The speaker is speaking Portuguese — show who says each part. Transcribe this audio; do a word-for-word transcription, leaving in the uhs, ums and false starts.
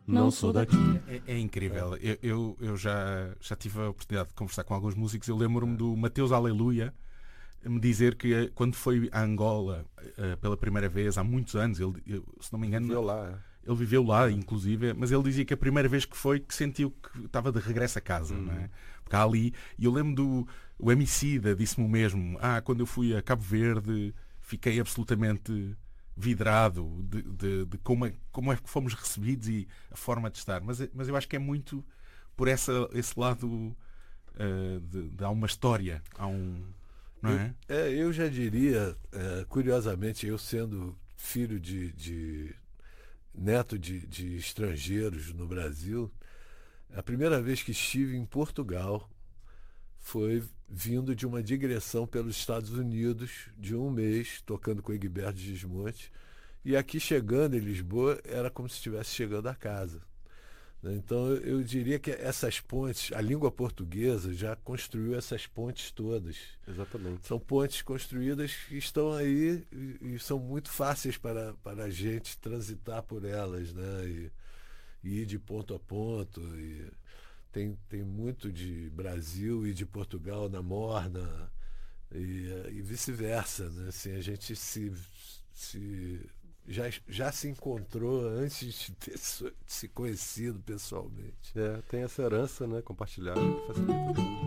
Speaker 1: não sou daqui.
Speaker 2: É, é incrível. Eu, eu, eu já, já tive a oportunidade de conversar com alguns músicos. Eu lembro-me do Mateus Aleluia me dizer que eh, quando foi a Angola eh, pela primeira vez, há muitos anos, ele, eu, se não me engano,
Speaker 1: Viveu lá.
Speaker 2: ele viveu lá, inclusive, mas ele dizia que a primeira vez que foi, que sentiu que estava de regresso a casa,
Speaker 1: Hum.
Speaker 2: não é? Porque há ali, e eu lembro do o Emicida, disse-me o mesmo, ah, quando eu fui a Cabo Verde, fiquei absolutamente vidrado de, de, de como, é, como é que fomos recebidos e a forma de estar. Mas, mas eu acho que é muito por essa, esse lado uh, de, de há uma história, há um... Não é?
Speaker 3: Eu, é, eu já diria, é, curiosamente, eu sendo filho de, de neto de, de estrangeiros no Brasil, a primeira vez que estive em Portugal foi vindo de uma digressão pelos Estados Unidos de um mês, tocando com Egberto Gismonti, e aqui chegando em Lisboa era como se estivesse chegando a casa. Então eu diria que essas pontes, a língua portuguesa já construiu essas pontes todas.
Speaker 1: Exatamente.
Speaker 3: São pontes construídas que estão aí e, e são muito fáceis para, para a gente transitar por elas, né? E, e ir de ponto a ponto. E tem, tem muito de Brasil e de Portugal na Morna e, e vice-versa, né? Assim, a gente se... se Já, já se encontrou antes de ter se conhecido pessoalmente.
Speaker 1: É, tem essa herança, né, compartilhada que facilita tudo.